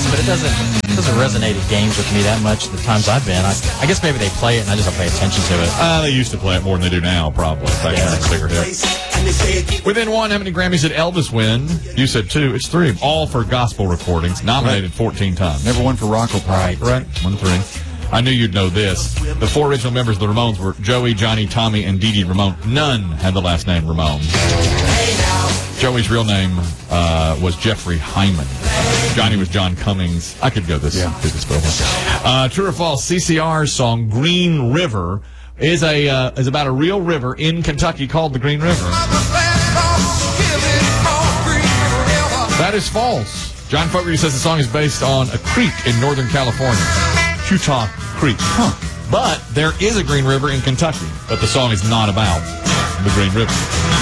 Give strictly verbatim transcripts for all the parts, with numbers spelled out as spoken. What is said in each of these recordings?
yes, but it doesn't it doesn't resonate at games with me that much the times I've been. I, I guess maybe they play it and I just don't pay attention to it. Uh, they used to play it more than they do now, probably. Back Yeah. in that sticker hit. Within one, how many Grammys did Elvis win? You said two. It's three. All for gospel recordings. Nominated fourteen times. Never one for rock or pop. Right. One three. I knew you'd know this. The four original members of the Ramones were Joey, Johnny, Tommy, and Dee Dee Ramone. None had the last name Ramone. Joey's real name uh, was Jeffrey Hyman. Johnny was John Cummings. I could go this. Yeah. Do this for a while. Uh, true or false? C C R's song "Green River" is a uh, is about a real river in Kentucky called the Green River. That is false. John Fogerty says the song is based on a creek in Northern California, Utah Creek. Huh. But there is a Green River in Kentucky, but the song is not about the Green River.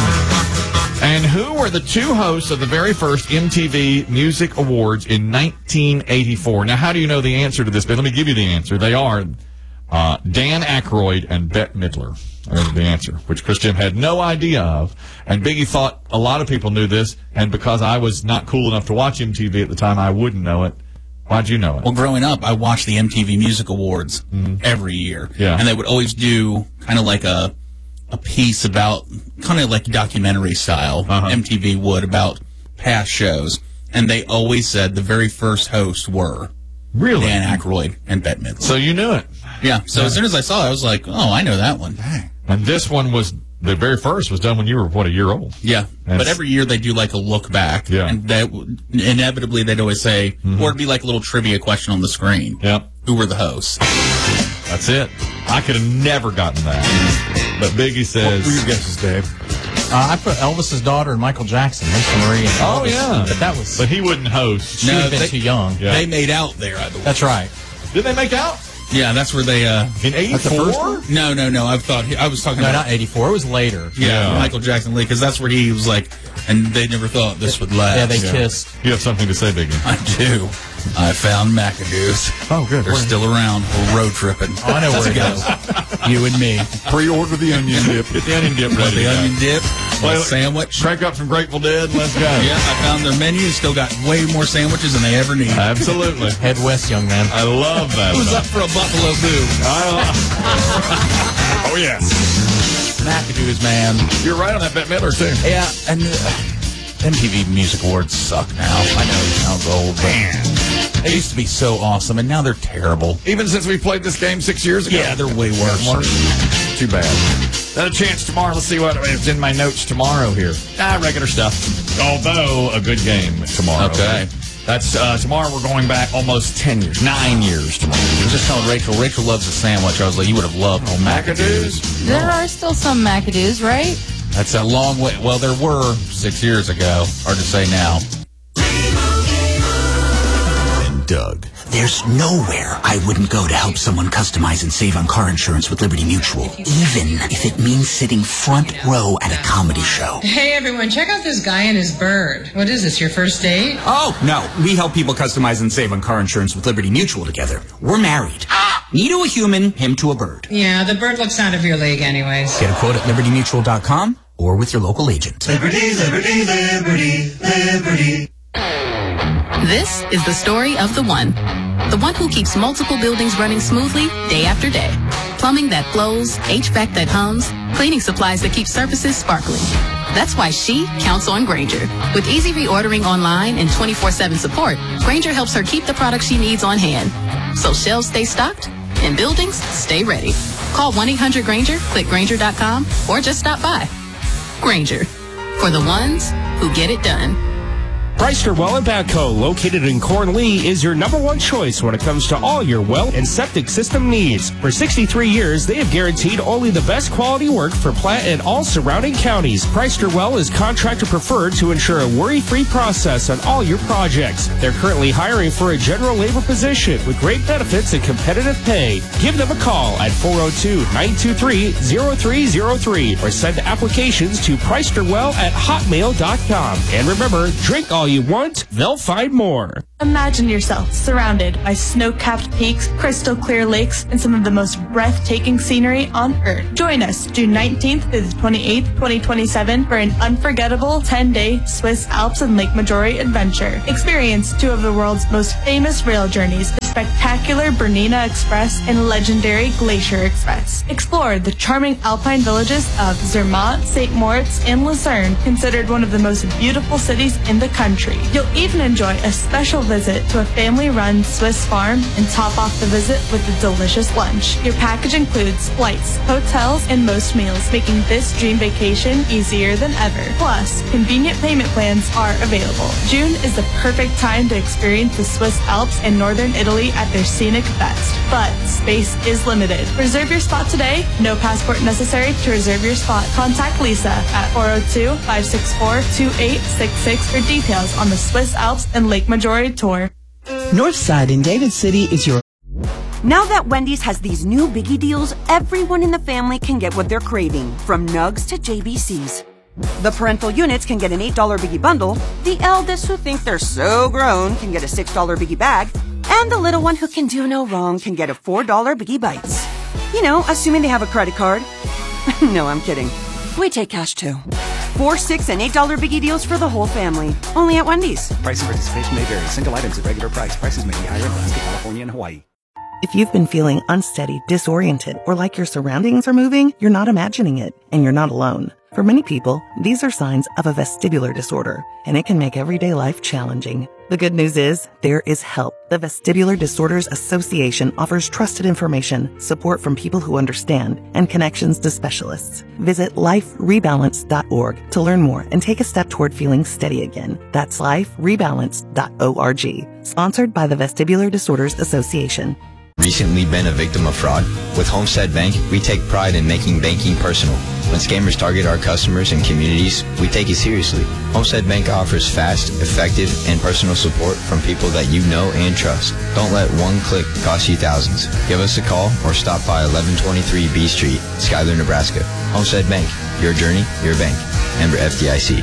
And who were the two hosts of the very first M T V Music Awards in nineteen eighty-four? Now, how do you know the answer to this? But let me give you the answer. They are uh, Dan Aykroyd and Bette Midler. There's the answer, which Chris Jim had no idea of. And Biggie thought a lot of people knew this, and because I was not cool enough to watch M T V at the time, I wouldn't know it. Why'd you know it? Well, growing up, I watched the M T V Music Awards mm-hmm. every year. Yeah. And they would always do kind of like a a piece about, kind of like documentary style, uh-huh. M T V would, about past shows. And they always said the very first hosts were really Dan Aykroyd and Bette Midler. So you knew it. Yeah. So yeah. As soon as I saw it, I was like, oh, I know that one. Dang. And this one was, the very first was done when you were, what, a year old? Yeah. And but every year they do like a look back. Yeah. And that inevitably they'd always say, mm-hmm. or it'd be like a little trivia question on the screen. Yep. Who were the hosts? That's it. I could have never gotten that. But Biggie says... What were your guesses, Dave? Uh, I put Elvis's daughter and Michael Jackson, Lisa Marie. And oh, Elvis. yeah. But that was... But he wouldn't host. She No, would have been they, too young. Yeah. They made out there, I believe. That's right. Did they make out? Yeah, that's where they... Uh, In eighty-four? No, no, no. I thought... I was talking No, about... not eighty-four. It was later. Yeah, Yeah. Michael Jackson Lee, because that's where he was like... And they never thought this would last. Yeah, they Yeah. kissed. You have something to say, Biggie. I do. I found McAdoo's. Oh, good. They're still around. We're road tripping. Oh, I know where it Let's goes. go. You and me. Pre-order the onion dip. Get the onion dip Want ready. the guys. onion dip, Well, the sandwich. Crank up some Grateful Dead. Let's go. Yeah, I found their menu. Still got way more sandwiches than they ever need. Absolutely. Head west, young man. I love that. Who's up for a Buffalo Boo? I love- oh, yes. McAdoo's, man. You're right on that Bette Midler, too. Yeah, and uh, M T V Music Awards suck now. I know it sounds old, but they used to be so awesome, and now they're terrible. Even since we played this game six years ago. Yeah, they're way worse. Too bad. Got a chance tomorrow. Let's see what is in my notes tomorrow here. Ah, regular stuff. Although, a good game tomorrow. Okay. That's, uh, tomorrow we're going back almost ten years. Nine years tomorrow. I was just telling Rachel, Rachel loves a sandwich. I was like, you would have loved home McAdoo's. There are still some McAdoo's, right? That's a long way. Well, there were six years ago. Hard to say now. And Doug. There's nowhere I wouldn't go to help someone customize and save on car insurance with Liberty Mutual, even if it means sitting front row at a comedy show. Hey everyone, check out this guy and his bird. What is this, your first date? Oh, no. We help people customize and save on car insurance with Liberty Mutual together. We're married. Me to a human, him to a bird. Yeah, the bird looks out of your league anyways. Get a quote at liberty mutual dot com or with your local agent. Liberty, liberty, liberty, liberty. This is the story of the one. The one who keeps multiple buildings running smoothly day after day. Plumbing that flows, H V A C that hums, cleaning supplies that keep surfaces sparkling. That's why she counts on Grainger. With easy reordering online and twenty-four seven support, Grainger helps her keep the products she needs on hand. So shelves stay stocked and buildings stay ready. Call one eight hundred Grainger, click Grainger dot com, or just stop by. Grainger, for the ones who get it done. Chrysler Well and Backhoe, located in Cornlee, is your number one choice when it comes to all your well and septic system needs. For sixty-three years, they have guaranteed only the best quality work for Platte and all surrounding counties. Chrysler Well is contractor preferred to ensure a worry-free process on all your projects. They're currently hiring for a general labor position with great benefits and competitive pay. Give them a call at four oh two, nine two three, oh three oh three or send applications to chryslerwell at hotmail dot com. And remember, drink all you want, they'll find more. Imagine yourself surrounded by snow-capped peaks, crystal clear lakes, and some of the most breathtaking scenery on Earth. Join us June nineteenth to the twenty-eighth, twenty twenty-seven for an unforgettable ten-day Swiss Alps and Lake Maggiore adventure. Experience two of the world's most famous rail journeys, the spectacular Bernina Express and legendary Glacier Express. Explore the charming alpine villages of Zermatt, Saint Moritz, and Lucerne, considered one of the most beautiful cities in the country. You'll even enjoy a special visit to a family-run Swiss farm and top off the visit with a delicious lunch. Your package includes flights, hotels, and most meals, making this dream vacation easier than ever. Plus, convenient payment plans are available. June is the perfect time to experience the Swiss Alps and northern Italy at their scenic best. But space is limited. Reserve your spot today. No passport necessary to reserve your spot. Contact Lisa at four oh two, five six four, two eight six six for details on the Swiss Alps and Lake Maggiore tour. Northside in David City is your... Now that Wendy's has these new biggie deals, everyone in the family can get what they're craving, from nugs to J B Cs. The parental units can get an eight dollar biggie bundle, the eldest who think they're so grown can get a six dollar biggie bag, and the little one who can do no wrong can get a four dollar biggie bites. You know, assuming they have a credit card. No, I'm kidding. We take cash too. Four, six, and eight dollar biggie deals for the whole family. Only at Wendy's. Price and participation may vary. Single items at regular price. Prices may be higher in Alaska, California, and Hawaii. If you've been feeling unsteady, disoriented, or like your surroundings are moving, you're not imagining it, and you're not alone. For many people, these are signs of a vestibular disorder, and it can make everyday life challenging. The good news is, there is help. The Vestibular Disorders Association offers trusted information, support from people who understand, and connections to specialists. Visit life rebalance dot org to learn more and take a step toward feeling steady again. That's life rebalance dot org. Sponsored by the Vestibular Disorders Association. Recently been a victim of fraud? With Homestead Bank, we take pride in making banking personal. When scammers target our customers and communities, we take it seriously. Homestead Bank offers fast, effective, and personal support from people that you know and trust. Don't let one click cost you thousands. Give us a call or stop by eleven twenty-three B Street, Schuyler, Nebraska. Homestead Bank, your journey, your bank. Member F D I C.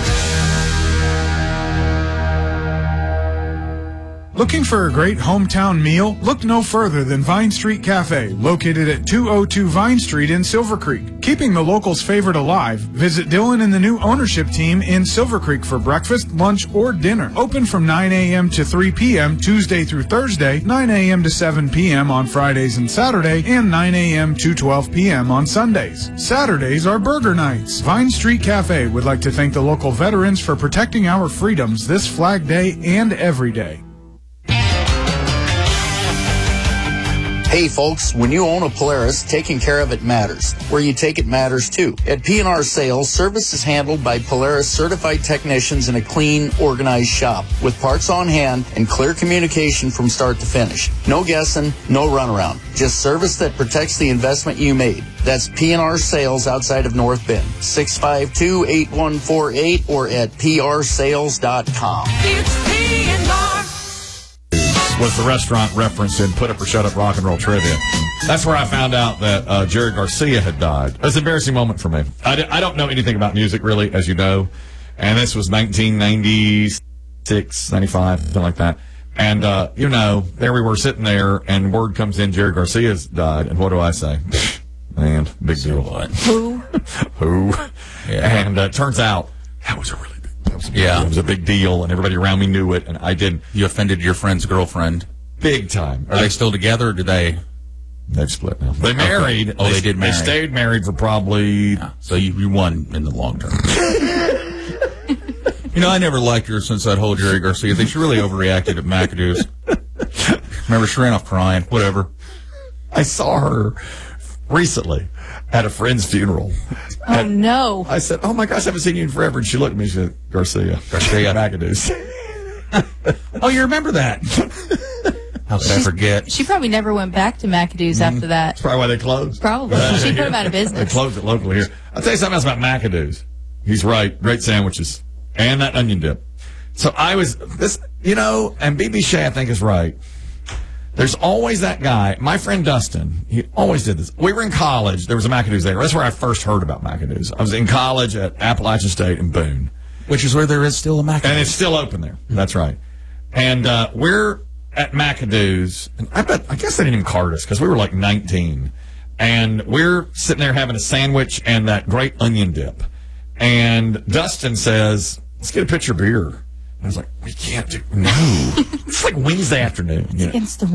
Looking for a great hometown meal? Look no further than Vine Street Cafe, located at two oh two Vine Street in Silver Creek. Keeping the locals' favorite alive, visit Dylan and the new ownership team in Silver Creek for breakfast, lunch, or dinner. Open from nine a.m. to three p.m. Tuesday through Thursday, nine a.m. to seven p.m. on Fridays and Saturday, and nine a.m. to twelve p.m. on Sundays. Saturdays are burger nights. Vine Street Cafe would like to thank the local veterans for protecting our freedoms this Flag Day and every day. Hey folks, when you own a Polaris, taking care of it matters. Where you take it matters too. At P and R Sales, service is handled by Polaris certified technicians in a clean, organized shop with parts on hand and clear communication from start to finish. No guessing, no runaround. Just service that protects the investment you made. That's P and R Sales outside of North Bend. six five two, eight one four eight or at p r sales dot com. It's P and R. Was the restaurant reference in Put Up or Shut Up Rock and Roll Trivia. That's where I found out that uh, Jerry Garcia had died. It was an embarrassing moment for me. I, di- I don't know anything about music, really, as you know. And this was nineteen ninety-six, ninety-five, something like that. And, uh, you know, there we were sitting there, and word comes in, Jerry Garcia's died. And what do I say? Man, big deal. What? Who? Who? Yeah. And uh, turns out that was a really That was, yeah. It was a big deal, and everybody around me knew it, and I did. You offended your friend's girlfriend? Big time. Are they still together, or did they? They've split now. They married. Okay. Oh, they, they did marry. They stayed married for probably... Yeah. So you, you won in the long term. You know, I never liked her since that whole Jerry Garcia thing. She really overreacted at McAdoo's. Remember, she ran off crying. Whatever. I saw her recently at a friend's funeral. Oh, and no. I said, oh, my gosh, I haven't seen you in forever. And she looked at me and she said, Garcia. Garcia. McAdoo's. Oh, you remember that? How could I forget? She probably never went back to McAdoo's Mm-hmm. after that. That's probably why they closed. Probably. Uh, She put yeah. them out of business. They closed it locally here. I'll tell you something else about McAdoo's. He's right. Great sandwiches. And that onion dip. So I was, this, you know, and B B Shea, I think, is right. There's always that guy. My friend Dustin, he always did this. We were in college. There was a McAdoo's there. That's where I first heard about McAdoo's. I was in college at Appalachian State in Boone. Which is where there is still a McAdoo's. And it's still open there. That's right. And uh, we're at McAdoo's, and I bet, I guess they didn't even card us because we were like nineteen. And we're sitting there having a sandwich and that great onion dip. And Dustin says, let's get a pitcher of beer. And I was like, we can't do, no. It's like Wednesday afternoon. You know? Against the